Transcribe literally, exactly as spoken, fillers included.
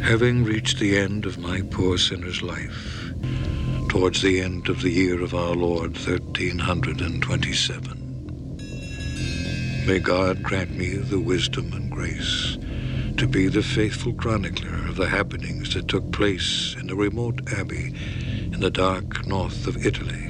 Having reached the end of my poor sinner's life, towards the end of the year of our Lord, thirteen twenty-seven, may God grant me the wisdom and grace to be the faithful chronicler of the happenings that took place in a remote abbey in the dark north of Italy,